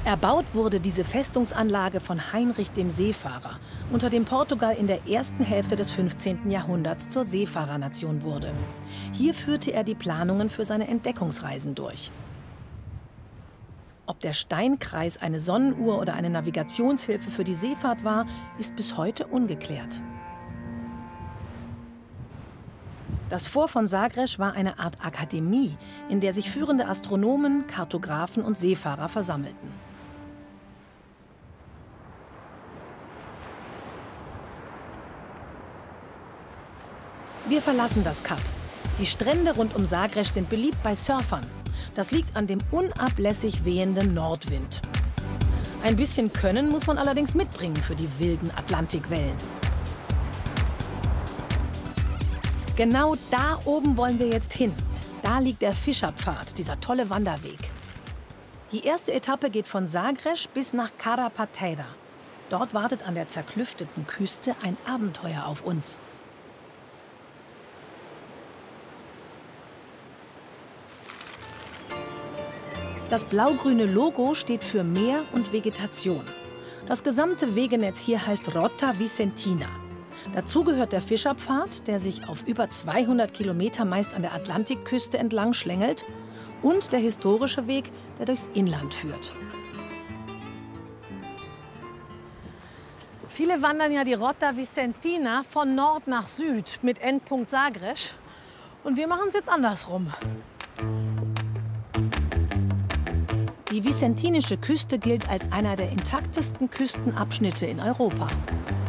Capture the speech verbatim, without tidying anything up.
Erbaut wurde diese Festungsanlage von Heinrich dem Seefahrer, unter dem Portugal in der ersten Hälfte des fünfzehnten Jahrhunderts zur Seefahrernation wurde. Hier führte er die Planungen für seine Entdeckungsreisen durch. Ob der Steinkreis eine Sonnenuhr oder eine Navigationshilfe für die Seefahrt war, ist bis heute ungeklärt. Das Fort von Sagres war eine Art Akademie, in der sich führende Astronomen, Kartografen und Seefahrer versammelten. Wir verlassen das Kap. Die Strände rund um Sagres sind beliebt bei Surfern. Das liegt an dem unablässig wehenden Nordwind. Ein bisschen Können muss man allerdings mitbringen für die wilden Atlantikwellen. Genau da oben wollen wir jetzt hin. Da liegt der Fischerpfad, dieser tolle Wanderweg. Die erste Etappe geht von Sagres bis nach Carapateira. Dort wartet an der zerklüfteten Küste ein Abenteuer auf uns. Das blau-grüne Logo steht für Meer und Vegetation. Das gesamte Wegenetz hier heißt Rota Vicentina. Dazu gehört der Fischerpfad, der sich auf über zweihundert Kilometer meist an der Atlantikküste entlang schlängelt, und der historische Weg, der durchs Inland führt. Viele wandern ja die Rota Vicentina von Nord nach Süd mit Endpunkt Sagres. Und wir machen es jetzt andersrum. Die vicentinische Küste gilt als einer der intaktesten Küstenabschnitte in Europa.